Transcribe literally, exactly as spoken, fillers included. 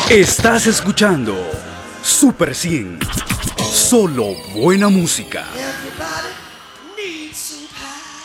Estás escuchando Super cien. Solo buena música. Everybody needs some power.